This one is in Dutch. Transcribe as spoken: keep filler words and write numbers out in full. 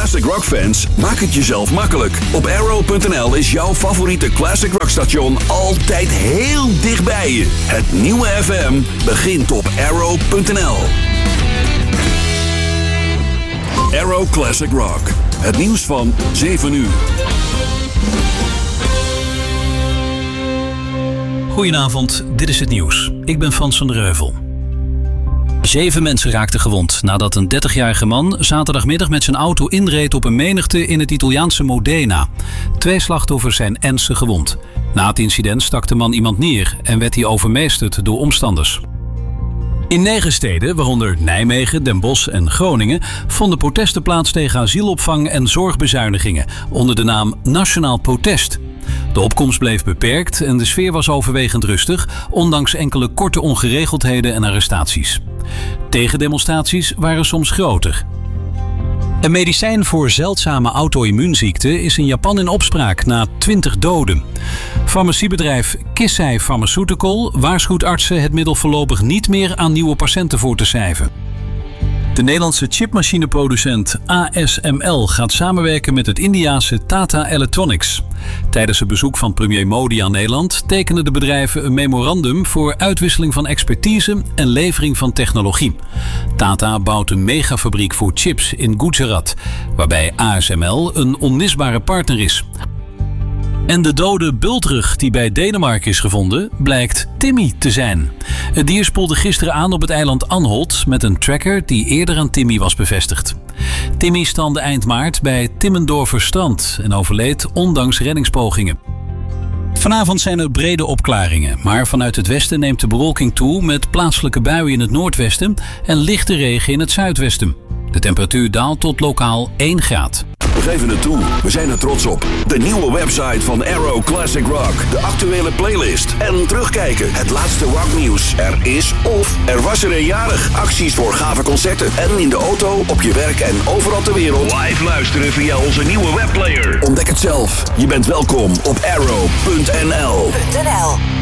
classic rock fans, maak het jezelf makkelijk. Op arrow punt n l is jouw favoriete classic rock station altijd heel dichtbij je. Het nieuwe F M begint op arrow punt n l. Arrow Classic Rock. Het nieuws van zeven uur. Goedenavond, dit is het nieuws. Ik ben Frans van der Heuvel. Zeven mensen raakten gewond nadat een dertigjarige man zaterdagmiddag met zijn auto inreed op een menigte in het Italiaanse Modena. Twee slachtoffers zijn ernstig gewond. Na het incident stak de man iemand neer en werd hij overmeesterd door omstanders. In negen steden, waaronder Nijmegen, Den Bosch en Groningen, vonden protesten plaats tegen asielopvang en zorgbezuinigingen onder de naam Nationaal Protest. De opkomst bleef beperkt en de sfeer was overwegend rustig, ondanks enkele korte ongeregeldheden en arrestaties. Tegendemonstraties waren soms groter. Een medicijn voor zeldzame auto-immuunziekten is in Japan in opspraak na twintig doden. Farmaciebedrijf Kissei Pharmaceutical waarschuwt artsen het middel voorlopig niet meer aan nieuwe patiënten voor te schrijven. De Nederlandse chipmachineproducent A S M L gaat samenwerken met het Indiase Tata Electronics. Tijdens het bezoek van premier Modi aan Nederland tekenen de bedrijven een memorandum voor uitwisseling van expertise en levering van technologie. Tata bouwt een megafabriek voor chips in Gujarat, waarbij A S M L een onmisbare partner is. En de dode bultrug die bij Denemarken is gevonden, blijkt Timmy te zijn. Het dier spoelde gisteren aan op het eiland Anholt met een tracker die eerder aan Timmy was bevestigd. Timmy strandde eind maart bij Timmendorfer strand en overleed ondanks reddingspogingen. Vanavond zijn er brede opklaringen, maar vanuit het westen neemt de bewolking toe met plaatselijke buien in het noordwesten en lichte regen in het zuidwesten. De temperatuur daalt tot lokaal één graad. We geven het toe, we zijn er trots op. De nieuwe website van Arrow Classic Rock. De actuele playlist. En terugkijken. Het laatste rocknieuws. Er is of er was er een jarig. Acties voor gave concerten. En in de auto, op je werk en overal ter wereld. Live luisteren via onze nieuwe webplayer. Ontdek het zelf. Je bent welkom op arrow punt n l.